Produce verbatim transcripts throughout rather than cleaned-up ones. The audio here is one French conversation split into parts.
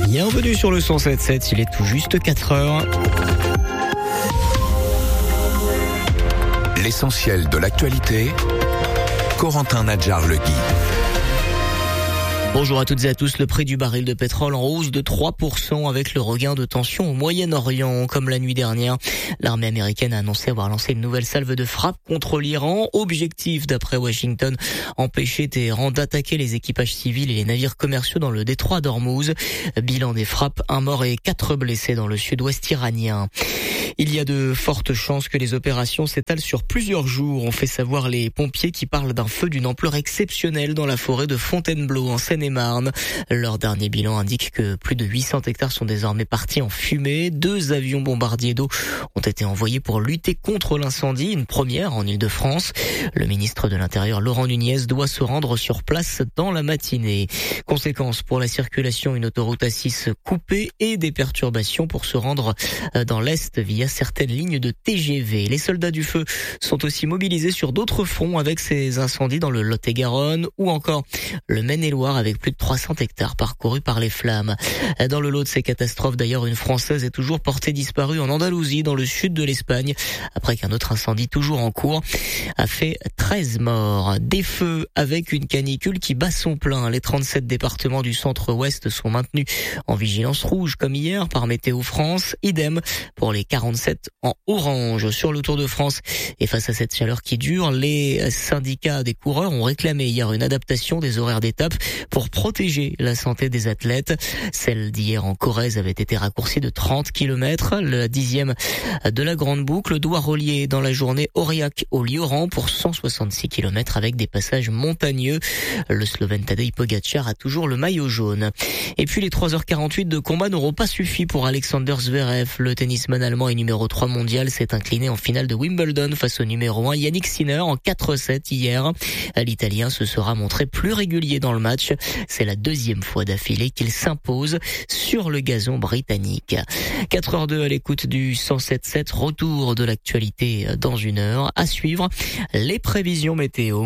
Bienvenue sur le cent sept sept, il est tout juste quatre heures. L'essentiel de l'actualité, Corentin Nadjar-Legui. Bonjour à toutes et à tous. Le prix du baril de pétrole en hausse de trois pour cent avec le regain de tension au Moyen-Orient. Comme la nuit dernière, l'armée américaine a annoncé avoir lancé une nouvelle salve de frappe contre l'Iran. Objectif, d'après Washington, empêcher Téhéran d'attaquer les équipages civils et les navires commerciaux dans le détroit d'Ormuz. Bilan des frappes, un mort et quatre blessés dans le sud-ouest iranien. Il y a de fortes chances que les opérations s'étalent sur plusieurs jours, ont fait savoir les pompiers qui parlent d'un feu d'une ampleur exceptionnelle dans la forêt de Fontainebleau en Seine-et-Marne. Leur dernier bilan indique que plus de huit cents hectares sont désormais partis en fumée. Deux avions bombardiers d'eau ont été envoyés pour lutter contre l'incendie, une première en Île-de-France. Le ministre de l'Intérieur, Laurent Nunez, doit se rendre sur place dans la matinée. Conséquence pour la circulation, une autoroute A six coupée et des perturbations pour se rendre dans l'Est via certaines lignes de T G V. Les soldats du feu sont aussi mobilisés sur d'autres fronts avec ces incendies dans le Lot-et-Garonne ou encore le Maine-et-Loire avec plus de trois cents hectares parcourus par les flammes. Dans le lot de ces catastrophes, d'ailleurs, une Française est toujours portée disparue en Andalousie, dans le sud de l'Espagne, après qu'un autre incendie toujours en cours a fait treize morts. Des feux avec une canicule qui bat son plein. Les trente-sept départements du centre-ouest sont maintenus en vigilance rouge comme hier par Météo France. Idem pour les quarante-sept en orange sur le Tour de France. Et face à cette chaleur qui dure, les syndicats des coureurs ont réclamé hier une adaptation des horaires d'étape pour protéger la santé des athlètes. Celle d'hier en Corrèze avait été raccourcie de trente kilomètres. Le dixième de la grande boucle doit relier dans la journée Aurillac au Lioran pour cent soixante-six kilomètres avec des passages montagneux. Le Slovène Tadej Pogačar a toujours le maillot jaune. Et puis les trois heures quarante-huit de combat n'auront pas suffi pour Alexander Zverev. Le tennisman allemand et numéro trois mondial s'est incliné en finale de Wimbledon face au numéro un Yannick Sinner en quatre sept hier. L'Italien se sera montré plus régulier dans le match. C'est la deuxième fois d'affilée qu'il s'impose sur le gazon britannique. quatre heures deux à l'écoute du cent sept sept. Retour de l'actualité dans une heure. À suivre, les prévisions météo.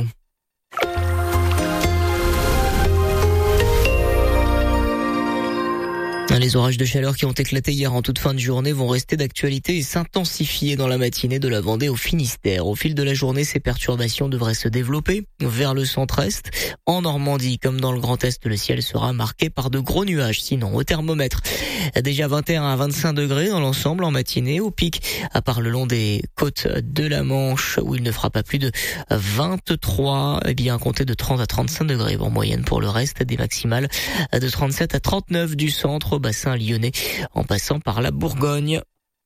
Les orages de chaleur qui ont éclaté hier en toute fin de journée vont rester d'actualité et s'intensifier dans la matinée de la Vendée au Finistère. Au fil de la journée, ces perturbations devraient se développer vers le centre-est. En Normandie, comme dans le Grand Est, le ciel sera marqué par de gros nuages. Sinon, au thermomètre, déjà vingt et un à vingt-cinq degrés dans l'ensemble en matinée. Au pic, à part le long des côtes de la Manche, où il ne fera pas plus de vingt-trois, eh bien, comptez de trente à trente-cinq degrés en moyenne pour le reste, des maximales de trente-sept à trente-neuf du centre au bassin lyonnais, en passant par la Bourgogne.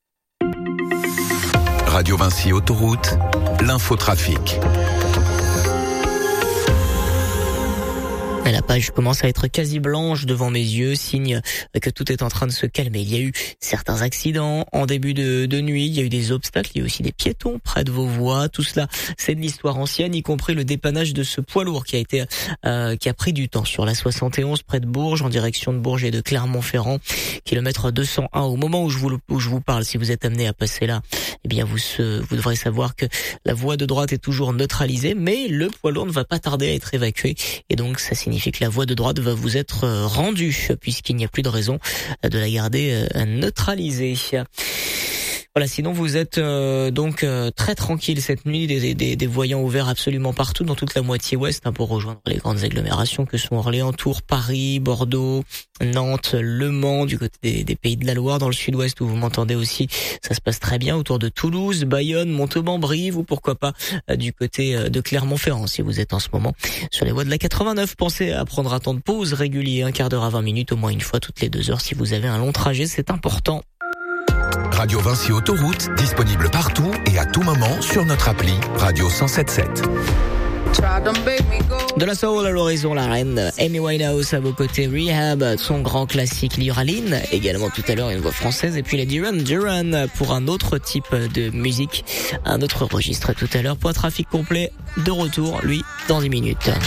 Radio Vinci Autoroute, l'infotrafic. La page commence à être quasi blanche devant mes yeux, signe que tout est en train de se calmer. Il y a eu certains accidents en début de, de nuit, il y a eu des obstacles, il y a eu aussi des piétons près de vos voies. Tout cela, c'est de l'histoire ancienne, y compris le dépannage de ce poids lourd qui a été, euh, qui a pris du temps sur la soixante et onze près de Bourges, en direction de Bourges et de Clermont-Ferrand, kilomètre deux cent un. Au moment où je vous, où je vous parle, si vous êtes amené à passer là, eh bien vous, se, vous devrez savoir que la voie de droite est toujours neutralisée, mais le poids lourd ne va pas tarder à être évacué, et donc ça signifie que la voie de droite va vous être rendue puisqu'il n'y a plus de raison de la garder neutralisée. Voilà, sinon vous êtes euh, donc euh, très tranquille cette nuit, des, des, des voyants ouverts absolument partout dans toute la moitié ouest hein, pour rejoindre les grandes agglomérations que sont Orléans, Tours, Paris, Bordeaux, Nantes, Le Mans, du côté des, des Pays de la Loire, dans le sud-ouest où vous m'entendez aussi, ça se passe très bien autour de Toulouse, Bayonne, Montauban, Brive ou pourquoi pas euh, du côté euh, de Clermont-Ferrand. Si vous êtes en ce moment sur les voies de la quatre-vingt-neuf, pensez à prendre un temps de pause régulier, un quart d'heure à vingt minutes, au moins une fois toutes les deux heures si vous avez un long trajet, c'est important. Radio Vinci Autoroute, disponible partout et à tout moment sur notre appli Radio cent sept sept. De la soul à l'horizon, la reine Amy Winehouse à vos côtés, Rehab, son grand classique Liraline, également tout à l'heure une voix française, et puis les Duran Duran pour un autre type de musique, un autre registre tout à l'heure. Point trafic complet, de retour, lui, dans dix minutes.